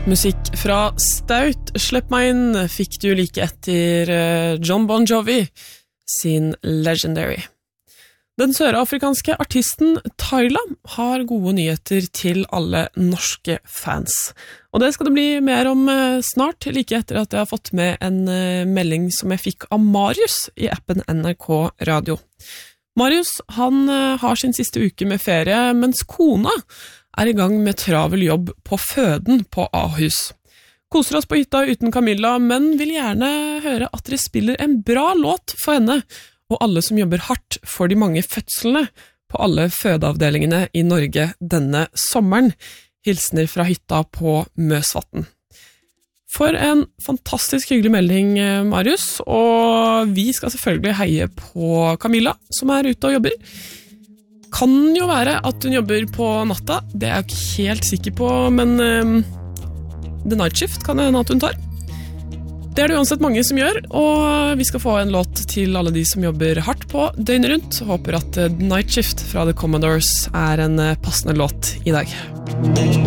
Musikk fra Staut, Slipp meg inn, fikk du like etter John Bon Jovi sin Legendary. Den sørafrikanske artisten Tyla har gode nyheter til alle norske fans. Og det skal det bli mer om snart, like etter at jeg har fått med en melding som jeg fikk av Marius i appen NRK Radio. Marius, han har sin siste uke med ferie, mens kona er i gang med travel jobb på føden på Ahus. Koser oss på hytta uten Camilla, men vil gjerne høre at dere spiller en bra låt for henne, og alle som jobber hardt for de mange fødslene på alle fødeavdelingene i Norge denne sommeren. Hilsner fra hytta på Møsvatn. For en fantastisk hyggelig melding, Marius, og vi skal selvfølgelig heie på Camilla, som er ute og jobber. Kan jo være at hun jobber på natta, det er jeg ikke helt sikker på, men The Night Shift kan hende at hun tar. Det er det uansett mange som gjør, og vi skal få en låt til alle de som jobber hardt på døgnet rundt. Håper at The Night Shift fra The Commodores er en passende låt i dag.